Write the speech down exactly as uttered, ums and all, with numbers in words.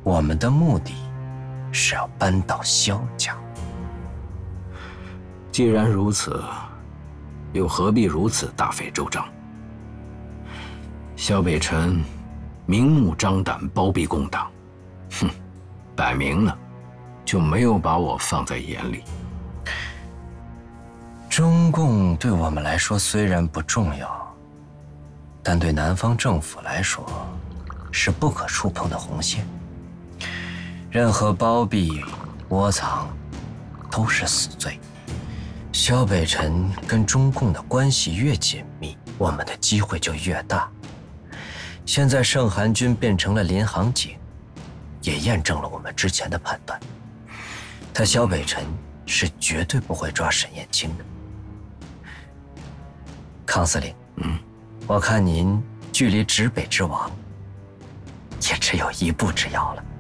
我们的目的是要扳倒萧家。 既然如此，又何必如此大费周章？萧北辰明目张胆包庇共党，哼，摆明了就没有把我放在眼里。 中共对我们来说虽然不重要，但对南方政府来说是不可触碰的红线。任何包庇、窝藏都是死罪。萧北辰跟中共的关系越紧密，我们的机会就越大。现在盛寒军变成了临航警，也验证了我们之前的判断。他萧北辰是绝对不会抓沈燕青的。康司令， 嗯， 我看您距离直北之王也只有一步之遥了。